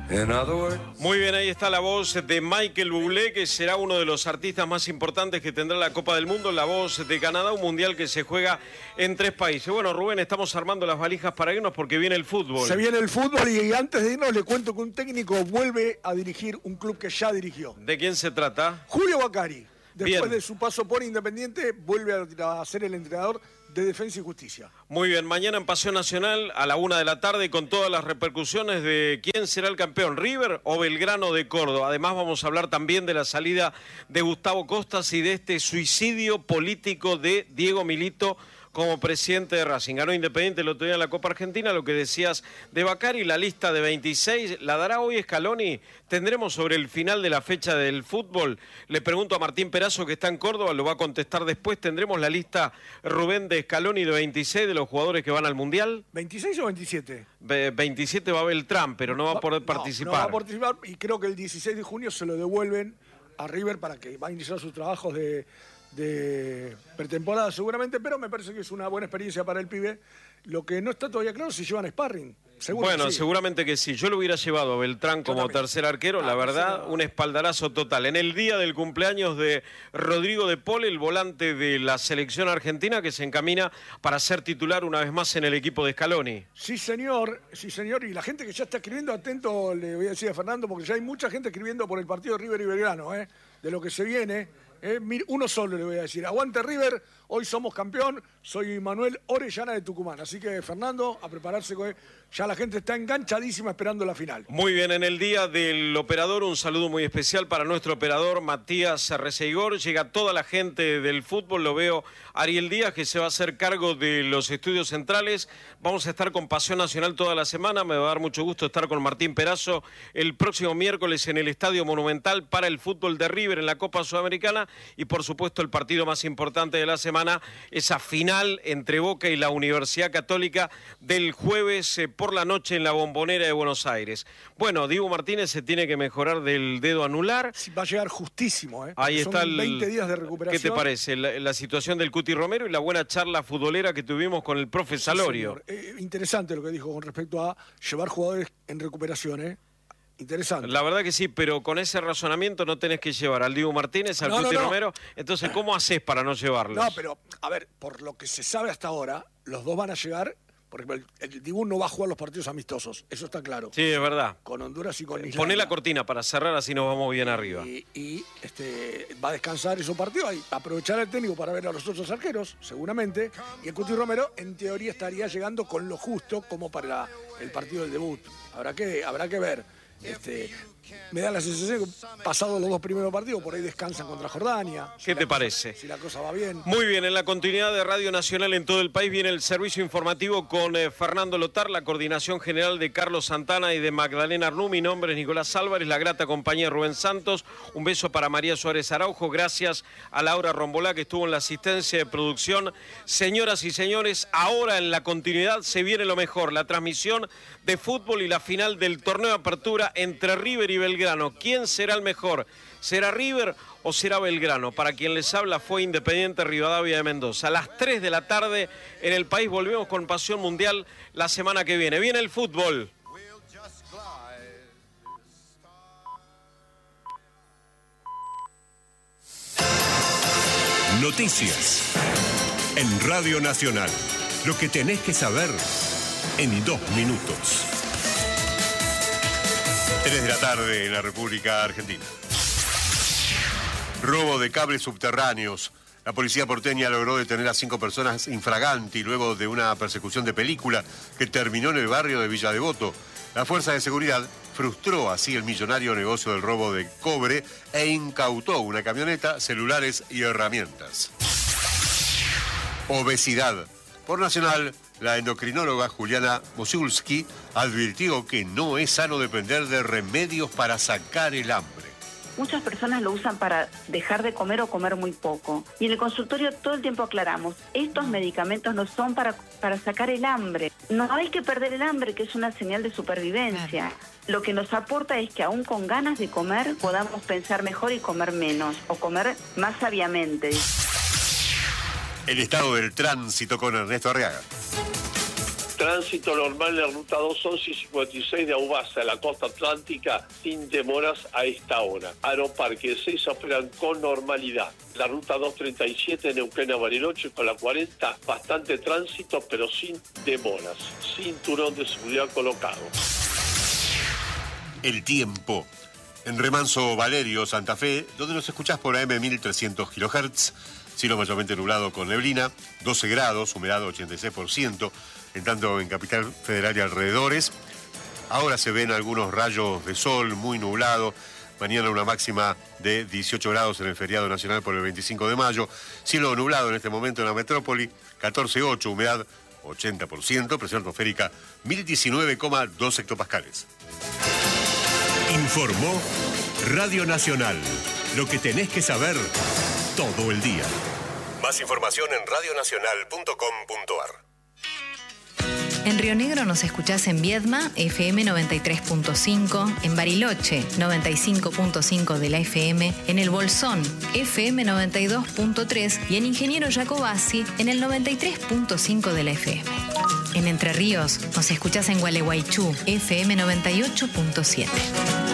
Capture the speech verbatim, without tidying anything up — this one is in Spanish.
Muy bien, ahí está la voz de Michael Bublé, que será uno de los artistas más importantes que tendrá la Copa del Mundo, la voz de Canadá, un mundial que se juega en tres países. Bueno, Rubén, estamos armando las valijas para irnos porque viene el fútbol. Se viene el fútbol y antes de irnos le cuento que un técnico vuelve a dirigir un club que ya dirigió. ¿De quién se trata? Julio Bacari. Después Bien. de su paso por Independiente, vuelve a ser el entrenador de Defensa y Justicia. Muy bien, mañana en Pasión Nacional a la una de la tarde con todas las repercusiones de quién será el campeón, River o Belgrano de Córdoba. Además vamos a hablar también de la salida de Gustavo Costas y de este suicidio político de Diego Milito como presidente de Racing. Ganó Independiente el otro día en la Copa Argentina, lo que decías de Bacari, la lista de veintiséis, ¿la dará hoy Scaloni? ¿Tendremos sobre el final de la fecha del fútbol? Le pregunto a Martín Perazo, que está en Córdoba, lo va a contestar después. ¿Tendremos la lista, Rubén, de Scaloni de veintiséis de los jugadores que van al Mundial? ¿veintiséis o veintisiete? Ve- veintisiete va Beltrán, pero no va a poder No, participar. No va a participar y creo que el dieciséis de junio se lo devuelven a River para que va a iniciar sus trabajos de... de pretemporada seguramente, pero me parece que es una buena experiencia para el pibe. Lo que no está todavía claro es si llevan sparring. Seguro Bueno, que sí. seguramente que sí. Yo lo hubiera llevado a Beltrán como también. tercer arquero, Ah, la verdad, sí, no. un espaldarazo total. En el día del cumpleaños de Rodrigo de Paul, el volante de la selección argentina, que se encamina para ser titular una vez más en el equipo de Scaloni. Sí, señor, sí, señor. Y la gente que ya está escribiendo, atento, le voy a decir a Fernando, porque ya hay mucha gente escribiendo por el partido de River y Belgrano, ¿eh? De lo que se viene. Eh, mir- uno solo le voy a decir, aguante River, hoy somos campeón, soy Manuel Orellana de Tucumán, así que Fernando, a prepararse, con- ya la gente está enganchadísima esperando la final. Muy bien, en el día del operador, un saludo muy especial para nuestro operador Matías Receigor. Llega toda la gente del fútbol, lo veo Ariel Díaz, que se va a hacer cargo de los estudios centrales. Vamos a estar con Pasión Nacional toda la semana, me va a dar mucho gusto estar con Martín Perazo el próximo miércoles en el Estadio Monumental para el fútbol de River en la Copa Sudamericana y por supuesto el partido más importante de la semana, esa final entre Boca y la Universidad Católica del jueves eh, por la noche en la Bombonera de Buenos Aires. Bueno, Diego Martínez se tiene que mejorar del dedo anular. Sí, va a llegar justísimo, ¿eh? Ahí Son está el... veinte días de recuperación. ¿Qué te parece? La, la situación del Cuti Romero y la buena charla futbolera que tuvimos con el profe Salorio. Sí, eh, interesante lo que dijo con respecto a llevar jugadores en recuperación, ¿eh? Interesante. La verdad que sí, pero con ese razonamiento no tenés que llevar al Diego Martínez, al No, Cuti no, no. Romero. Entonces, ¿cómo haces para no llevarlos? No, pero, a ver, por lo que se sabe hasta ahora, los dos van a llegar, porque el, el Dibu no va a jugar los partidos amistosos, eso está claro. Sí, es verdad. Con Honduras y con Islandia. Poné la cortina para cerrar, así nos vamos bien arriba. Y, y, este, va a descansar esos partidos y aprovechar el técnico para ver a los otros arqueros, seguramente. Y el Cuti Romero, en teoría, estaría llegando con lo justo como para el partido del debut. Habrá que, habrá que ver. Este, me da la sensación que pasados los dos primeros partidos, por ahí descansan contra Jordania. ¿Qué te parece? Si la cosa va bien. Muy bien, en la continuidad de Radio Nacional en todo el país viene el servicio informativo con eh, Fernando Lotar, la coordinación general de Carlos Santana y de Magdalena Arnú. Mi nombre es Nicolás Álvarez, la grata compañía de Rubén Santos. Un beso para María Suárez Araujo. Gracias a Laura Rombolá, que estuvo en la asistencia de producción. Señoras y señores, ahora en la continuidad se viene lo mejor, la transmisión de fútbol y la final del torneo de apertura entre River y Belgrano. ¿Quién será el mejor? ¿Será River o será Belgrano? Para quien les habla fue Independiente Rivadavia de Mendoza. A las tres de la tarde en el país volvemos con Pasión Mundial la semana que viene. Viene el fútbol. Noticias en Radio Nacional. Lo que tenés que saber en dos minutos. tres de la tarde en la República Argentina. Robo de cables subterráneos. La policía porteña logró detener a cinco personas infraganti luego de una persecución de película que terminó en el barrio de Villa Devoto. La fuerza de seguridad frustró así el millonario negocio del robo de cobre e incautó una camioneta, celulares y herramientas. Obesidad. Por Nacional, la endocrinóloga Juliana Mosulski advirtió que no es sano depender de remedios para sacar el hambre. Muchas personas lo usan para dejar de comer o comer muy poco. Y en el consultorio todo el tiempo aclaramos, estos medicamentos no son para, para sacar el hambre. No hay que perder el hambre, que es una señal de supervivencia. Lo que nos aporta es que aún con ganas de comer podamos pensar mejor y comer menos, o comer más sabiamente. El estado del tránsito con Ernesto Arriaga. Tránsito normal en la ruta dos once y cincuenta y seis de Aubasa, en la costa atlántica, sin demoras a esta hora. Aeroparque de Seiza operan con normalidad. La ruta doscientos treinta y siete de Neuquén a Bariloche con la cuarenta, bastante tránsito pero sin demoras. Cinturón de seguridad colocado. El tiempo. En Remanso Valerio, Santa Fe, donde nos escuchás por A M mil trescientos kilohertz, cielo mayormente nublado con neblina, doce grados, humedad ochenta y seis por ciento, en tanto en Capital Federal y alrededores. Ahora se ven algunos rayos de sol, muy nublado. Mañana una máxima de dieciocho grados en el feriado nacional por el veinticinco de mayo. Cielo nublado en este momento en la metrópoli, catorce coma ocho, humedad ochenta por ciento, presión atmosférica mil diecinueve coma dos hectopascales. Informó Radio Nacional. Lo que tenés que saber todo el día. Más información en radio nacional punto com punto a r. En Río Negro nos escuchás en Viedma, F M noventa y tres punto cinco, en Bariloche, noventa y cinco punto cinco de la F M, en El Bolsón, F M noventa y dos punto tres y en Ingeniero Jacobasi, en el noventa y tres punto cinco de la F M. En Entre Ríos nos escuchás en Gualeguaychú, F M noventa y ocho punto siete.